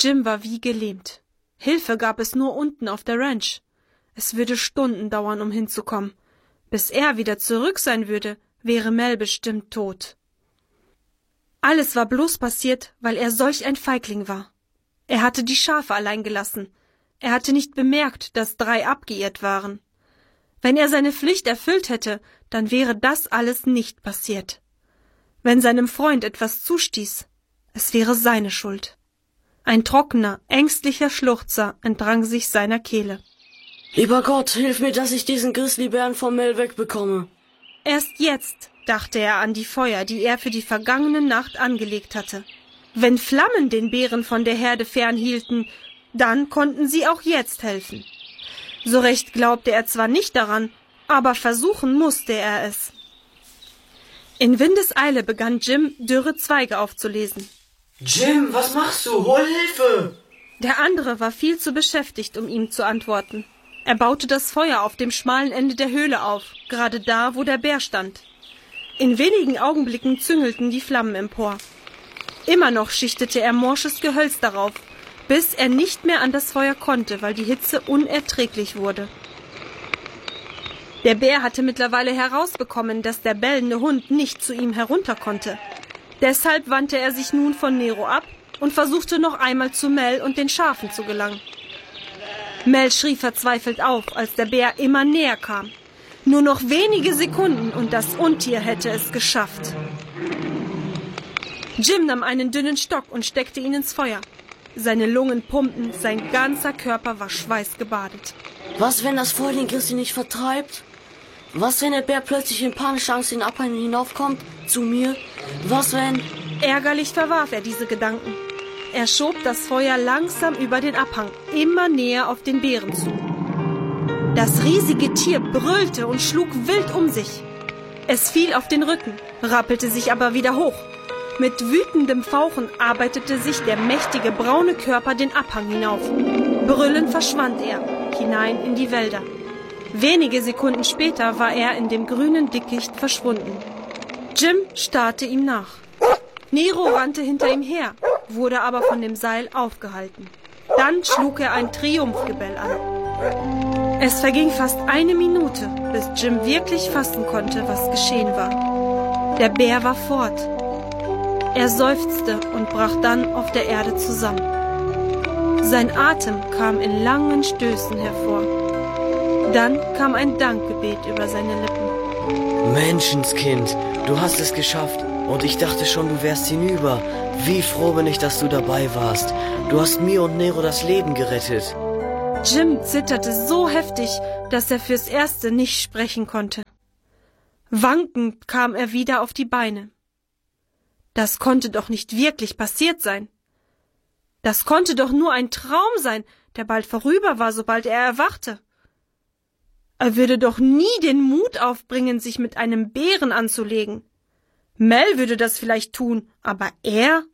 Jim war wie gelähmt. Hilfe gab es nur unten auf der Ranch. Es würde Stunden dauern, um hinzukommen. Bis er wieder zurück sein würde, wäre Mel bestimmt tot. Alles war bloß passiert, weil er solch ein Feigling war. Er hatte die Schafe allein gelassen. Er hatte nicht bemerkt, dass 3 abgeirrt waren. Wenn er seine Pflicht erfüllt hätte, dann wäre das alles nicht passiert. Wenn seinem Freund etwas zustieß, es wäre seine Schuld. Ein trockener, ängstlicher Schluchzer entrang sich seiner Kehle. Lieber Gott, hilf mir, dass ich diesen Grizzlybären vom Mel wegbekomme. Erst jetzt dachte er an die Feuer, die er für die vergangene Nacht angelegt hatte. Wenn Flammen den Bären von der Herde fernhielten, dann konnten sie auch jetzt helfen. So recht glaubte er zwar nicht daran, aber versuchen musste er es. In Windeseile begann Jim, dürre Zweige aufzulesen. Jim, was machst du? Hol Hilfe! Der andere war viel zu beschäftigt, um ihm zu antworten. Er baute das Feuer auf dem schmalen Ende der Höhle auf, gerade da, wo der Bär stand. In wenigen Augenblicken züngelten die Flammen empor. Immer noch schichtete er morsches Gehölz darauf, bis er nicht mehr an das Feuer konnte, weil die Hitze unerträglich wurde. Der Bär hatte mittlerweile herausbekommen, dass der bellende Hund nicht zu ihm herunter konnte. Deshalb wandte er sich nun von Nero ab und versuchte noch einmal zu Mel und den Schafen zu gelangen. Mel schrie verzweifelt auf, als der Bär immer näher kam. Nur noch wenige Sekunden und das Untier hätte es geschafft. Jim nahm einen dünnen Stock und steckte ihn ins Feuer. Seine Lungen pumpten, sein ganzer Körper war schweißgebadet. Was, wenn das Feuer den Grizzly nicht vertreibt? Was, wenn der Bär plötzlich in panischer Angst den Abhang hinaufkommt? Zu mir? Was, wenn... Ärgerlich verwarf er diese Gedanken. Er schob das Feuer langsam über den Abhang, immer näher auf den Bären zu. Das riesige Tier brüllte und schlug wild um sich. Es fiel auf den Rücken, rappelte sich aber wieder hoch. Mit wütendem Fauchen arbeitete sich der mächtige braune Körper den Abhang hinauf. Brüllend verschwand er, hinein in die Wälder. Wenige Sekunden später war er in dem grünen Dickicht verschwunden. Jim starrte ihm nach. Nero rannte hinter ihm her, wurde aber von dem Seil aufgehalten. Dann schlug er ein Triumphgebell an. Es verging fast 1 Minute, bis Jim wirklich fassen konnte, was geschehen war. Der Bär war fort. Er seufzte und brach dann auf der Erde zusammen. Sein Atem kam in langen Stößen hervor. Dann kam ein Dankgebet über seine Lippen. Menschenskind, du hast es geschafft. Und ich dachte schon, du wärst hinüber. Wie froh bin ich, dass du dabei warst. Du hast mir und Nero das Leben gerettet. Jim zitterte so heftig, dass er fürs Erste nicht sprechen konnte. Wankend kam er wieder auf die Beine. Das konnte doch nicht wirklich passiert sein. Das konnte doch nur ein Traum sein, der bald vorüber war, sobald er erwachte. Er würde doch nie den Mut aufbringen, sich mit einem Bären anzulegen. Mel würde das vielleicht tun, aber er?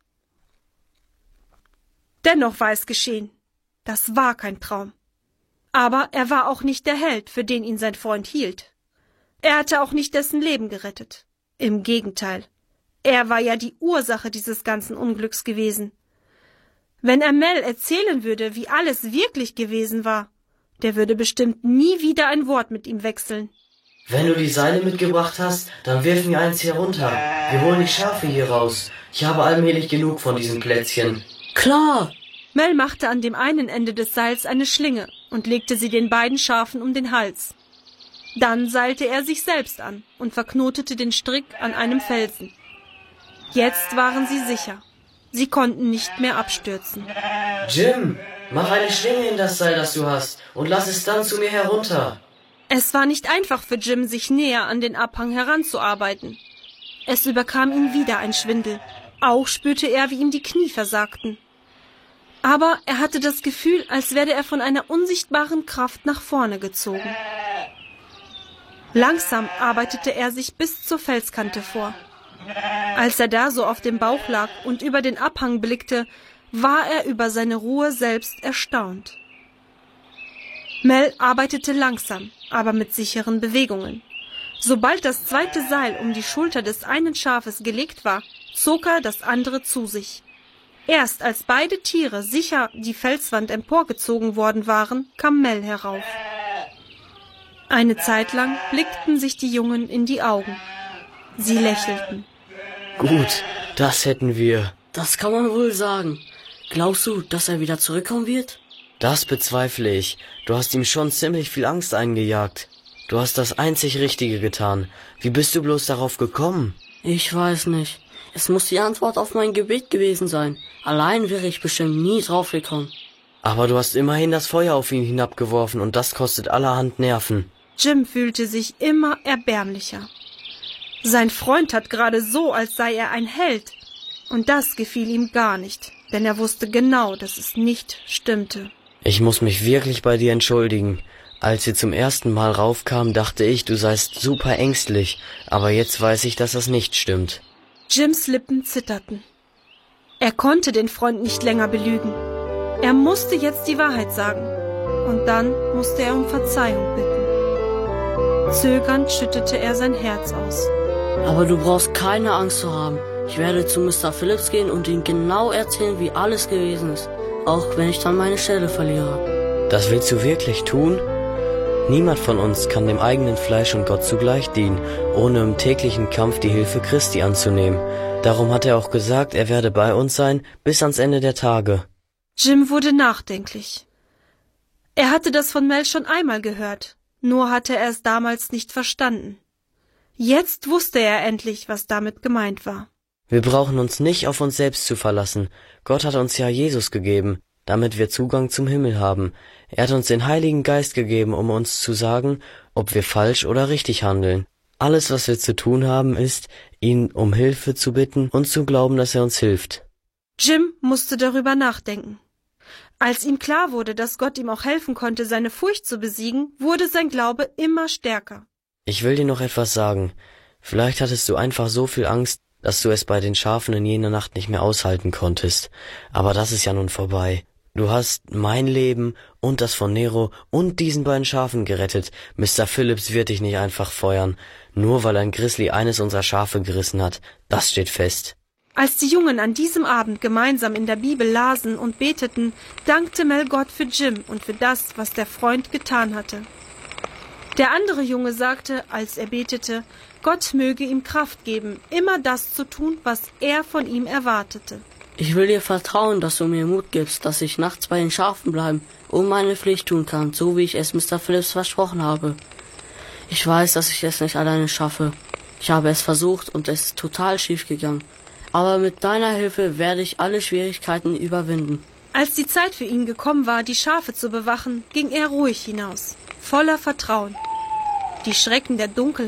Dennoch war es geschehen. Das war kein Traum. Aber er war auch nicht der Held, für den ihn sein Freund hielt. Er hatte auch nicht dessen Leben gerettet. Im Gegenteil. Er war ja die Ursache dieses ganzen Unglücks gewesen. Wenn er Mel erzählen würde, wie alles wirklich gewesen war, der würde bestimmt nie wieder ein Wort mit ihm wechseln. Wenn du die Seile mitgebracht hast, dann wirf mir eins hier runter. Wir holen die Schafe hier raus. Ich habe allmählich genug von diesen Plätzchen. Klar! Mel machte an dem einen Ende des Seils eine Schlinge und legte sie den beiden Schafen um den Hals. Dann seilte er sich selbst an und verknotete den Strick an einem Felsen. Jetzt waren sie sicher. Sie konnten nicht mehr abstürzen. Jim, mach eine Schlinge in das Seil, das du hast, und lass es dann zu mir herunter. Es war nicht einfach für Jim, sich näher an den Abhang heranzuarbeiten. Es überkam ihn wieder ein Schwindel. Auch spürte er, wie ihm die Knie versagten. Aber er hatte das Gefühl, als werde er von einer unsichtbaren Kraft nach vorne gezogen. Langsam arbeitete er sich bis zur Felskante vor. Als er da so auf dem Bauch lag und über den Abhang blickte, war er über seine Ruhe selbst erstaunt. Mel arbeitete langsam, aber mit sicheren Bewegungen. Sobald das zweite Seil um die Schulter des einen Schafes gelegt war, zog er das andere zu sich. Erst als beide Tiere sicher die Felswand emporgezogen worden waren, kam Mel herauf. Eine Zeit lang blickten sich die Jungen in die Augen. Sie lächelten. Gut, das hätten wir. Das kann man wohl sagen. Glaubst du, dass er wieder zurückkommen wird? Das bezweifle ich. Du hast ihm schon ziemlich viel Angst eingejagt. Du hast das einzig Richtige getan. Wie bist du bloß darauf gekommen? Ich weiß nicht. Es muss die Antwort auf mein Gebet gewesen sein. Allein wäre ich bestimmt nie drauf gekommen. Aber du hast immerhin das Feuer auf ihn hinabgeworfen und das kostet allerhand Nerven. Jim fühlte sich immer erbärmlicher. Sein Freund tat gerade so, als sei er ein Held. Und das gefiel ihm gar nicht, denn er wusste genau, dass es nicht stimmte. Ich muss mich wirklich bei dir entschuldigen. Als wir zum ersten Mal raufkamen, dachte ich, du seist super ängstlich, aber jetzt weiß ich, dass das nicht stimmt. Jims Lippen zitterten. Er konnte den Freund nicht länger belügen. Er musste jetzt die Wahrheit sagen. Und dann musste er um Verzeihung bitten. Zögernd schüttete er sein Herz aus. Aber du brauchst keine Angst zu haben. Ich werde zu Mr. Phillips gehen und ihm genau erzählen, wie alles gewesen ist. Auch wenn ich dann meine Stelle verliere. Das willst du wirklich tun? Niemand von uns kann dem eigenen Fleisch und Gott zugleich dienen, ohne im täglichen Kampf die Hilfe Christi anzunehmen. Darum hat er auch gesagt, er werde bei uns sein, bis ans Ende der Tage. Jim wurde nachdenklich. Er hatte das von Mel schon einmal gehört, nur hatte er es damals nicht verstanden. Jetzt wusste er endlich, was damit gemeint war. Wir brauchen uns nicht auf uns selbst zu verlassen. Gott hat uns ja Jesus gegeben, damit wir Zugang zum Himmel haben. Er hat uns den Heiligen Geist gegeben, um uns zu sagen, ob wir falsch oder richtig handeln. Alles, was wir zu tun haben, ist, ihn um Hilfe zu bitten und zu glauben, dass er uns hilft. Jim musste darüber nachdenken. Als ihm klar wurde, dass Gott ihm auch helfen konnte, seine Furcht zu besiegen, wurde sein Glaube immer stärker. Ich will dir noch etwas sagen. Vielleicht hattest du einfach so viel Angst, dass du es bei den Schafen in jener Nacht nicht mehr aushalten konntest. Aber das ist ja nun vorbei. Du hast mein Leben und das von Nero und diesen beiden Schafen gerettet. Mr. Phillips wird dich nicht einfach feuern, nur weil ein Grizzly eines unserer Schafe gerissen hat. Das steht fest. Als die Jungen an diesem Abend gemeinsam in der Bibel lasen und beteten, dankte Mel Gott für Jim und für das, was der Freund getan hatte. Der andere Junge sagte, als er betete, Gott möge ihm Kraft geben, immer das zu tun, was er von ihm erwartete. Ich will dir vertrauen, dass du mir Mut gibst, dass ich nachts bei den Schafen bleiben und meine Pflicht tun kann, so wie ich es Mr. Phillips versprochen habe. Ich weiß, dass ich es nicht alleine schaffe. Ich habe es versucht und es ist total schief gegangen. Aber mit deiner Hilfe werde ich alle Schwierigkeiten überwinden. Als die Zeit für ihn gekommen war, die Schafe zu bewachen, ging er ruhig hinaus, voller Vertrauen. Die Schrecken der Dunkelheit